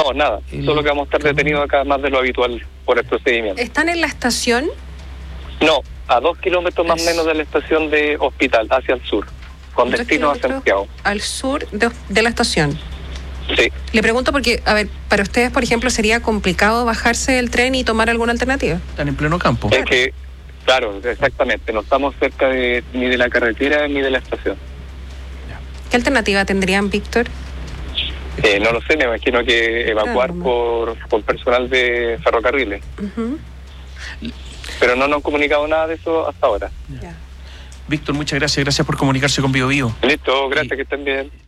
No, nada. Solo que vamos a estar detenidos acá más de lo habitual por el procedimiento. ¿Están en la estación? No, a 2 kilómetros más o menos de la estación de Hospital, hacia el sur, con destino a Santiago. Al sur de la estación. Sí. Le pregunto porque, a ver, para ustedes, por ejemplo, ¿sería complicado bajarse del tren y tomar alguna alternativa? Están en pleno campo. Es que, claro, exactamente, no estamos cerca ni de la carretera ni de la estación. ¿Qué alternativa tendrían, Víctor? No lo sé, me imagino que evacuar por personal de ferrocarriles. Uh-huh. Pero no nos han comunicado nada de eso hasta ahora. Víctor, muchas gracias por comunicarse con Bio Bio. Listo, gracias, que estén bien.